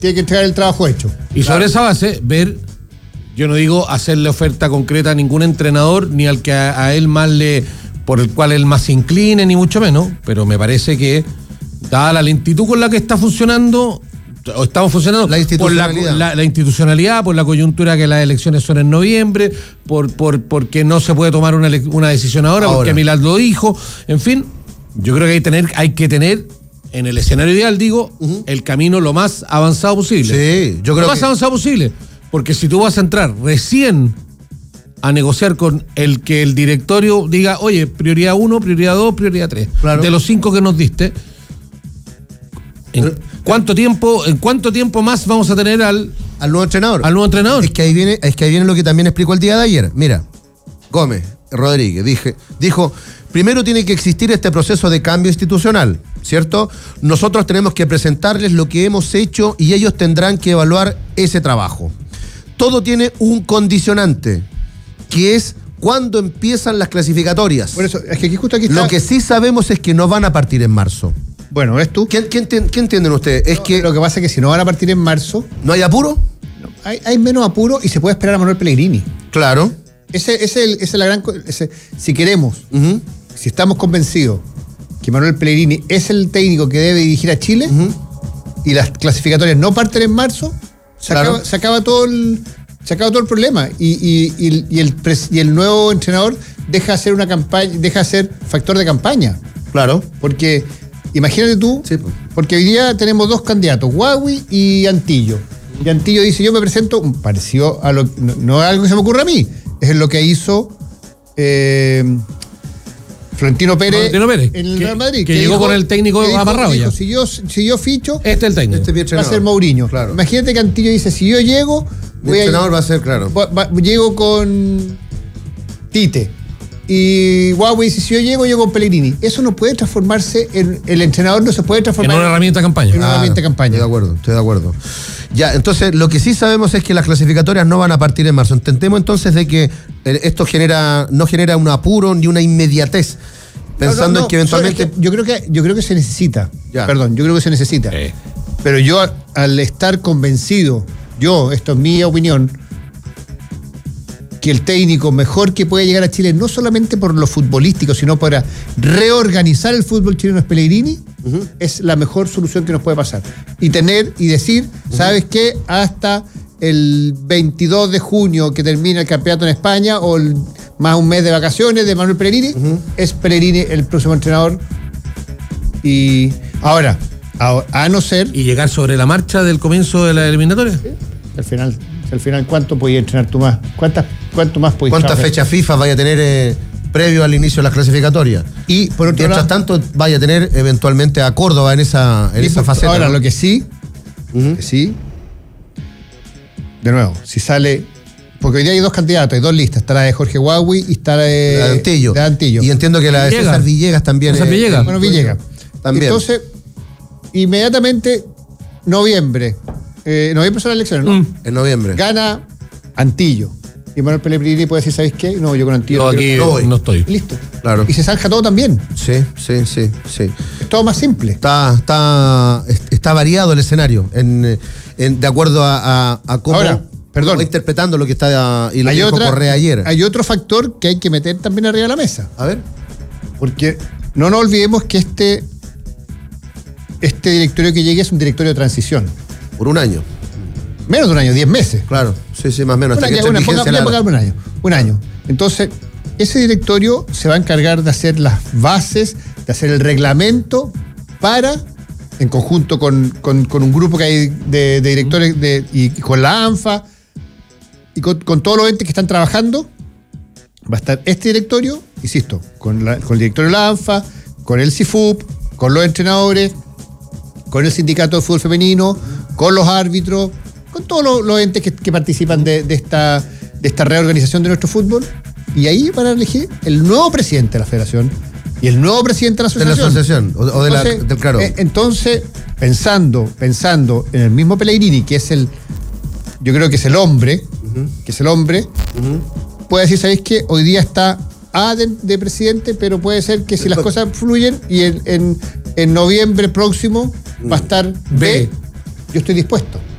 tiene que entregar el trabajo hecho. Y sobre esa base, ver, yo no digo hacerle oferta concreta a ningún entrenador, ni al que a él más por el cual él más se incline, ni mucho menos, pero me parece que, dada la lentitud con la que está funcionando, o estamos funcionando, la institucionalidad. La institucionalidad, por la coyuntura que las elecciones son en noviembre, porque no se puede tomar una decisión ahora, porque Milad lo dijo, en fin, yo creo que hay que tener en el escenario ideal, digo, el camino lo más avanzado posible. Sí, yo creo lo más avanzado posible, porque si tú vas a entrar recién a negociar con el que el directorio diga, oye, prioridad 1, prioridad 2, prioridad 3, claro, de los 5 que nos diste, ¿En cuánto tiempo más vamos a tener al nuevo entrenador? Al nuevo entrenador. Es que ahí viene lo que también explicó el día de ayer. Mira, Gómez Rodríguez dijo, primero tiene que existir este proceso de cambio institucional, ¿cierto? Nosotros tenemos que presentarles lo que hemos hecho y ellos tendrán que evaluar ese trabajo. Todo tiene un condicionante, que es cuándo empiezan las clasificatorias. Por eso, es que justo aquí está. Lo que sí sabemos es que no van a partir en marzo. Bueno, ¿ves tú? ¿Qué entienden ustedes? Es que lo que pasa es que si no van a partir en marzo... ¿No hay apuro? No, hay menos apuro y se puede esperar a Manuel Pellegrini. Claro. Esa es la gran... si queremos, si estamos convencidos que Manuel Pellegrini es el técnico que debe dirigir a Chile y las clasificatorias no parten en marzo, se acaba todo el problema y el nuevo entrenador deja de ser una campaña, deja de ser factor de campaña. Claro. Porque imagínate tú, sí, porque hoy día tenemos 2 candidatos, Huawei y Antillo. Y Antillo dice, yo me presento, pareció a lo, no es algo que se me ocurra a mí, es lo que hizo Florentino Pérez en el Real Madrid. Que llegó con el técnico amarrado ya. Si yo ficho, este es el técnico. Va a ser Mourinho. Claro. Imagínate que Antillo dice, si yo llego, el entrenador va a ser, claro. Llego con Tite. Y Huawei dice, si yo llego con Pellegrini. Eso no puede transformarse el entrenador no se puede transformar en una herramienta de campaña. En una herramienta de campaña. Estoy de acuerdo. Ya, entonces, lo que sí sabemos es que las clasificatorias no van a partir en marzo. Entendemos entonces de que esto no genera un apuro ni una inmediatez, pensando en que eventualmente... yo creo que se necesita. Ya. Perdón, yo creo que se necesita. Pero yo, al estar convencido, esto es mi opinión, que el técnico mejor que puede llegar a Chile, no solamente por lo futbolístico, sino para reorganizar el fútbol chileno es Pellegrini, es la mejor solución que nos puede pasar. Y decir, ¿sabes qué? Hasta el 22 de junio que termina el campeonato en España, o más un mes de vacaciones de Manuel Pellegrini, es Pellegrini el próximo entrenador. Y ahora, a no ser... Y llegar sobre la marcha del comienzo de la eliminatoria. ¿Sí? Al final, ¿cuánto podías entrenar tú más? ¿Cuánto más podías ¿Cuántas fechas FIFA vaya a tener previo al inicio de las clasificatorias? Y por otro mientras tanto vaya a tener eventualmente a Córdoba en esa faceta. Ahora, ¿no? Lo que sí, de nuevo, si sale... Porque hoy día hay 2 candidatos, hay 2 listas. Está la de Jorge Huawei y está la de Antillo. Y entiendo que la de César Villegas también. Bueno, Villegas. También. Entonces, inmediatamente, noviembre son las elecciones, ¿no? En noviembre. Gana Antillo. Y Manuel Pellegrini puede decir, ¿sabes qué? No, yo con Antillo no estoy. Listo. Claro. Y se zanja todo también. Sí. Es todo más simple. Está variado el escenario de acuerdo a cómo va interpretando lo que está y lo que dijo Correa ayer. Hay otro factor que hay que meter también arriba de la mesa. A ver. Porque no nos olvidemos que este directorio que llegue es un directorio de transición. Por un año. Menos de un año, 10 meses. Claro, sí, más o menos. Un año. Entonces, ese directorio se va a encargar de hacer las bases, de hacer el reglamento para, en conjunto con un grupo que hay de directores y con la ANFA y con todos los entes que están trabajando, va a estar este directorio, insisto, con el directorio de la ANFA, con el CIFUP, con los entrenadores, con el sindicato de fútbol femenino, con los árbitros, con todos los entes que participan de esta reorganización de nuestro fútbol, y ahí van a elegir el nuevo presidente de la federación y el nuevo presidente de la asociación. Claro. Entonces, pensando en el mismo Pellegrini, que es yo creo que es el hombre, puede decir, ¿sabéis qué? Hoy día está A de presidente, pero puede ser que si las cosas fluyen y en noviembre próximo va a estar B yo estoy dispuesto.